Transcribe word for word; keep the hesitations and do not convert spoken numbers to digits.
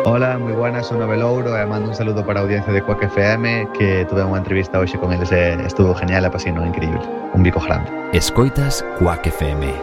Hola, moi buenas, son Novelouro e mando un saludo para a audiencia de Quack F M, que tuve unha entrevista hoxe con eles e estuvo genial e pasino increíble. Un bico grande. Escoitas Quack F M.